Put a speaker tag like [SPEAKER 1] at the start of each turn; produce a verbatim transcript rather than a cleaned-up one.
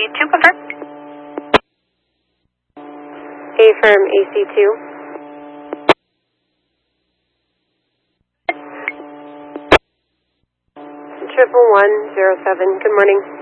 [SPEAKER 1] two, confirm.
[SPEAKER 2] Affirm, A C two. Triple one zero seven. Good morning.